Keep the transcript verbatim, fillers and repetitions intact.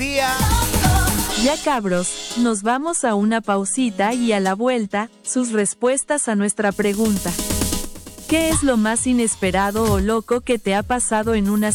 día. Ya cabros, nos vamos a una pausita y a la vuelta, sus respuestas a nuestra pregunta. ¿Qué es lo más inesperado o loco que te ha pasado en una